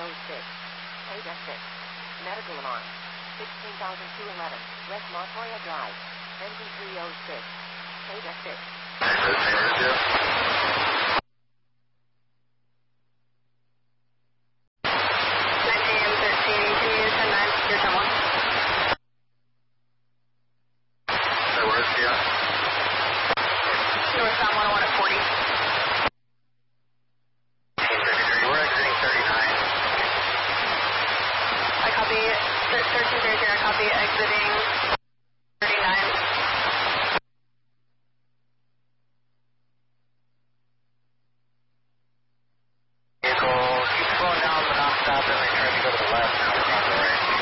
8F6. Medical alarm. 16,211. West Montoya Drive. Engine 306. 8F6. Northbound 101 at 40.